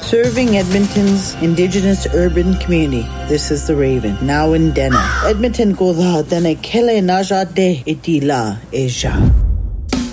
Serving Edmonton's Indigenous urban community, this is The Raven, now in Denna. Edmonton go la Denna kele naja de itila eja.